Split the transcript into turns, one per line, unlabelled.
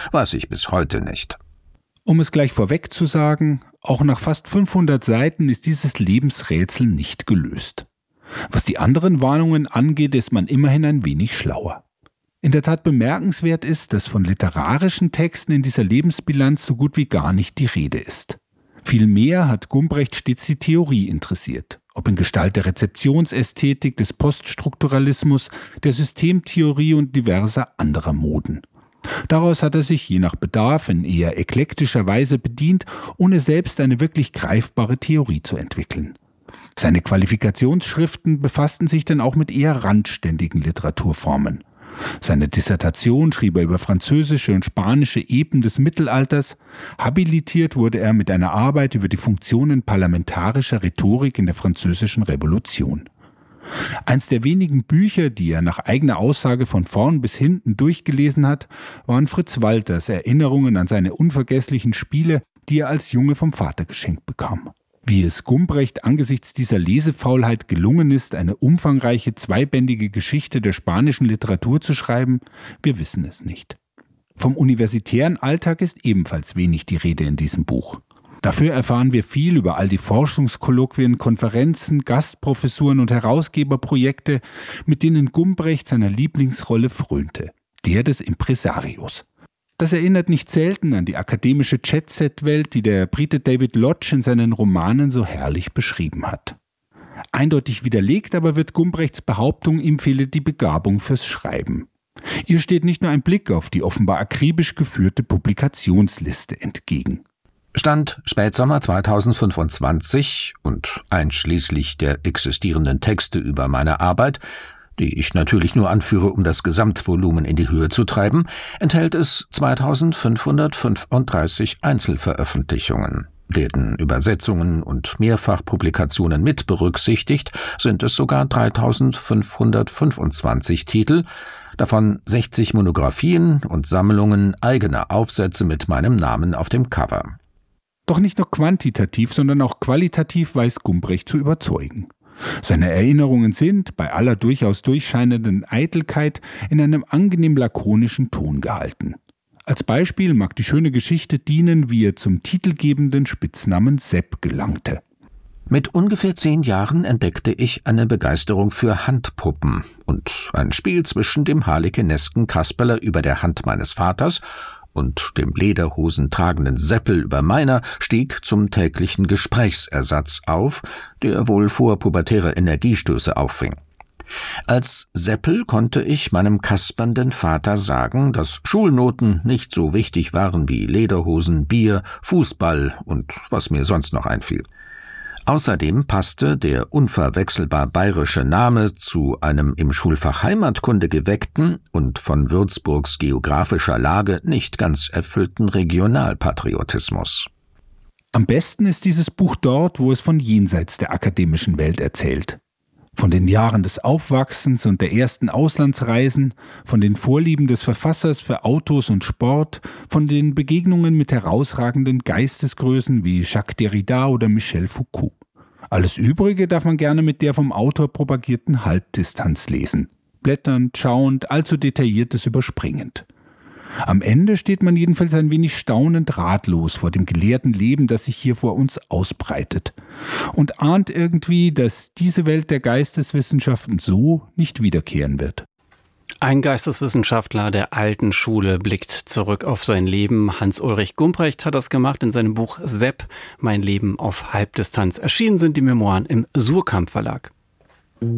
weiß ich bis heute nicht.
Um es gleich vorweg zu sagen, auch nach fast 500 Seiten ist dieses Lebensrätsel nicht gelöst. Was die anderen Warnungen angeht, ist man immerhin ein wenig schlauer. In der Tat bemerkenswert ist, dass von literarischen Texten in dieser Lebensbilanz so gut wie gar nicht die Rede ist. Vielmehr hat Gumbrecht stets die Theorie interessiert, ob in Gestalt der Rezeptionsästhetik, des Poststrukturalismus, der Systemtheorie und diverser anderer Moden. Daraus hat er sich je nach Bedarf in eher eklektischer Weise bedient, ohne selbst eine wirklich greifbare Theorie zu entwickeln. Seine Qualifikationsschriften befassten sich dann auch mit eher randständigen Literaturformen. Seine Dissertation schrieb er über französische und spanische Epen des Mittelalters. Habilitiert wurde er mit einer Arbeit über die Funktionen parlamentarischer Rhetorik in der Französischen Revolution. Eins der wenigen Bücher, die er nach eigener Aussage von vorn bis hinten durchgelesen hat, waren Fritz Walters Erinnerungen an seine unvergesslichen Spiele, die er als Junge vom Vater geschenkt bekam. Wie es Gumbrecht angesichts dieser Lesefaulheit gelungen ist, eine umfangreiche zweibändige Geschichte der spanischen Literatur zu schreiben, wir wissen es nicht. Vom universitären Alltag ist ebenfalls wenig die Rede in diesem Buch. Dafür erfahren wir viel über all die Forschungskolloquien, Konferenzen, Gastprofessuren und Herausgeberprojekte, mit denen Gumbrecht seiner Lieblingsrolle frönte, der des Impresarios. Das erinnert nicht selten an die akademische Jet-Set-Welt, die der Brite David Lodge in seinen Romanen so herrlich beschrieben hat. Eindeutig widerlegt aber wird Gumbrechts Behauptung, ihm fehle die Begabung fürs Schreiben. Ihr steht nicht nur ein Blick auf die offenbar akribisch geführte Publikationsliste entgegen.
Stand Spätsommer 2025 und einschließlich der existierenden Texte über meine Arbeit, die ich natürlich nur anführe, um das Gesamtvolumen in die Höhe zu treiben, enthält es 2535 Einzelveröffentlichungen. Werden Übersetzungen und Mehrfachpublikationen mit berücksichtigt, sind es sogar 3525 Titel, davon 60 Monographien und Sammlungen eigener Aufsätze mit meinem Namen auf dem Cover.
Doch nicht nur quantitativ, sondern auch qualitativ weiß Gumbrecht zu überzeugen. Seine Erinnerungen sind, bei aller durchaus durchscheinenden Eitelkeit, in einem angenehm lakonischen Ton gehalten. Als Beispiel mag die schöne Geschichte dienen, wie er zum titelgebenden Spitznamen Sepp gelangte.
Mit ungefähr 10 Jahren entdeckte ich eine Begeisterung für Handpuppen und ein Spiel zwischen dem harlekinesken Kasperler über der Hand meines Vaters und dem Lederhosen tragenden Seppel über meiner stieg zum täglichen Gesprächsersatz auf, der wohl vor pubertäre Energiestöße auffing. Als Seppel konnte ich meinem kaspernden Vater sagen, dass Schulnoten nicht so wichtig waren wie Lederhosen, Bier, Fußball und was mir sonst noch einfiel. Außerdem passte der unverwechselbar bayerische Name zu einem im Schulfach Heimatkunde geweckten und von Würzburgs geografischer Lage nicht ganz erfüllten Regionalpatriotismus.
Am besten ist dieses Buch dort, wo es von jenseits der akademischen Welt erzählt. Von den Jahren des Aufwachsens und der ersten Auslandsreisen, von den Vorlieben des Verfassers für Autos und Sport, von den Begegnungen mit herausragenden Geistesgrößen wie Jacques Derrida oder Michel Foucault. Alles Übrige darf man gerne mit der vom Autor propagierten Halbdistanz lesen, blätternd, schauend, allzu Detailliertes überspringend. Am Ende steht man jedenfalls ein wenig staunend ratlos vor dem gelehrten Leben, das sich hier vor uns ausbreitet, und ahnt irgendwie, dass diese Welt der Geisteswissenschaften so nicht wiederkehren wird.
Ein Geisteswissenschaftler der alten Schule blickt zurück auf sein Leben. Hans-Ulrich Gumbrecht hat das gemacht in seinem Buch Sepp, mein Leben auf Halbdistanz. Erschienen sind die Memoiren im Suhrkamp Verlag.